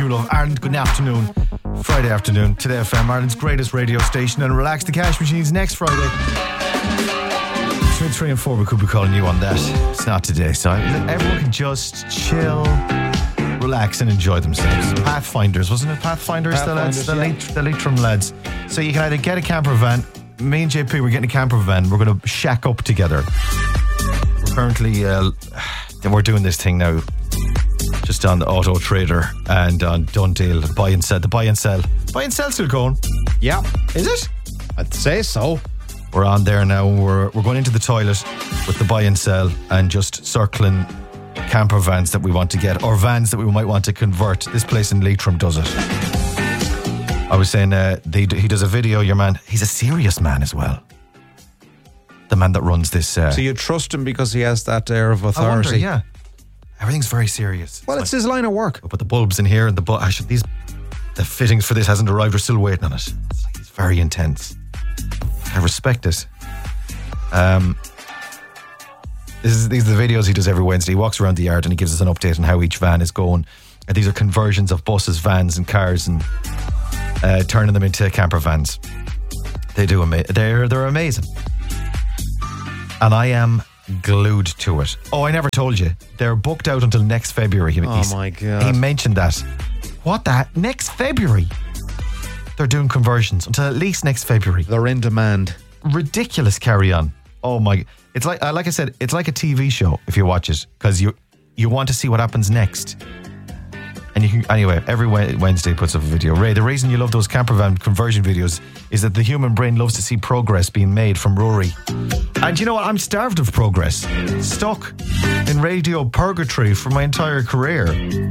Tulo, Ireland, good afternoon. Friday afternoon, Today FM, Ireland's greatest radio station, and Relax the Cash Machines next Friday. Between 3 and 4 we could be calling you on that. It's not today, so everyone can just chill, relax and enjoy themselves. Pathfinders, wasn't it? Pathfinders, the Leitrim lads. So you can either get a camper van. Me and JP, we're getting a camper van. We're going to shack up together. We're currently we're doing this thing now just on the Auto Trader and on Done Deal. Buy and sell. The buy and sell still going. Yeah. Is it? I'd say so. We're on there now. We're going into the toilet with the buy and sell and just circling camper vans that we want to get, or vans that we might want to convert. This place in Leitrim does it. I was saying he does a video, your man. He's a serious man as well. The man that runs this. So you trust him because he has that air of authority? I wonder, yeah. Everything's very serious. Well, it's his line of work. But the bulbs in here and the fittings for this hasn't arrived. We're still waiting on it. It's very intense. I respect it. These are the videos he does every Wednesday. He walks around the yard and he gives us an update on how each van is going. And these are conversions of buses, vans and cars, and turning them into camper vans. They're amazing. And I am glued to it. Oh, I never told you. They're booked out until next February. My God. He mentioned that. What that? Next February? They're doing conversions until at least next February. They're in demand. Ridiculous carry on. Oh my. It's like I said, it's like a TV show if you watch it, because you want to see what happens next. And you can, anyway, every Wednesday puts up a video. Ray, the reason you love those camper van conversion videos is that the human brain loves to see progress being made from Rory. And you know what? I'm starved of progress. Stuck in radio purgatory for my entire career.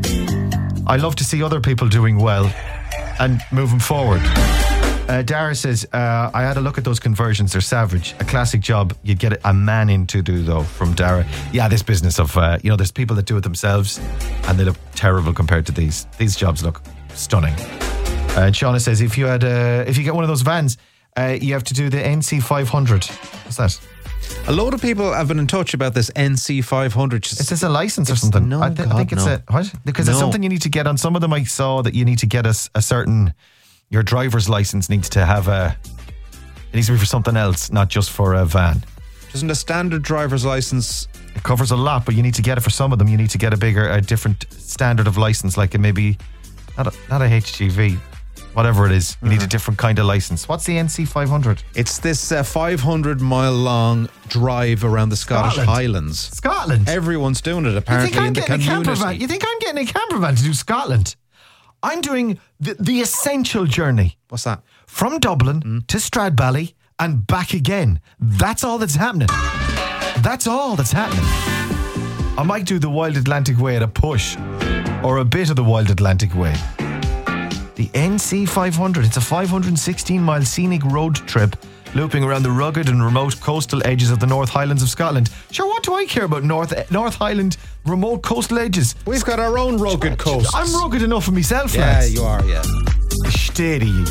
I love to see other people doing well and moving forward. Dara says, I had a look at those conversions. They're savage. A classic job you'd get a man in to do, though, from Dara. Yeah, this business of, there's people that do it themselves and they look terrible compared to these. These jobs look stunning. And Shauna says, if you get one of those vans, you have to do the NC 500. What's that? A load of people have been in touch about this NC 500. Is this a license or something? No, I think it's a... What? Because it's something you need to get on. Some of them I saw that you need to get a certain... Your driver's license needs to have it needs to be for something else, not just for a van. Doesn't a standard driver's license... It covers a lot, but you need to get it for some of them. You need to get a different standard of license, like maybe... Not a HGV, whatever it is. You need a different kind of license. What's the NC 500? It's this 500-mile long drive around the Scottish Highlands. Scotland? Everyone's doing it, apparently, in the community. You think I'm getting a camper van to do Scotland? I'm doing the essential journey. What's that? From Dublin to Stradbally and back again. That's all that's happening. That's all that's happening. I might do the Wild Atlantic Way at a push, or a bit of the Wild Atlantic Way. The NC 500. It's a 516-mile scenic road trip looping around the rugged and remote coastal edges of the North Highlands of Scotland. Sure, what do I care about North Highland remote coastal edges? We've got our own rugged coasts. I'm rugged enough for myself, lads. Yeah, you are, yeah. Steady.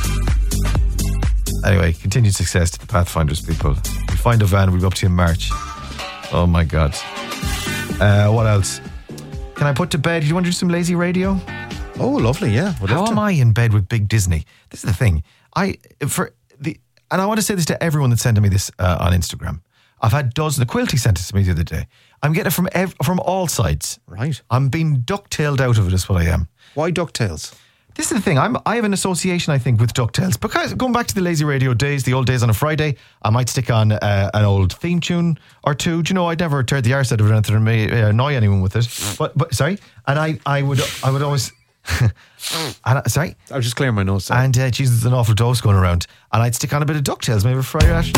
Anyway, continued success to the Pathfinders people. We find a van, we'll be up to you in March. Oh my God. What else? Can I put to bed? Do you want to do some lazy radio? Oh, lovely, yeah. How am I in bed with Big Disney? This is the thing. And I want to say this to everyone that's sending me this on Instagram. I've had dozens. The Quilty sent it to me the other day. I'm getting it from all sides. Right. I'm being ducktailed out of it, is what I am. Why DuckTales? This is the thing. I have an association, I think, with DuckTales. Because going back to the lazy radio days, the old days on a Friday, I might stick on an old theme tune or two. Do you know, I'd never turn the arse out of it anything to annoy anyone with it. But sorry. And I would always... sorry? I was just clearing my nose. And Jesus, there's an awful dose going around. And I'd stick on a bit of DuckTales maybe Friday afternoon.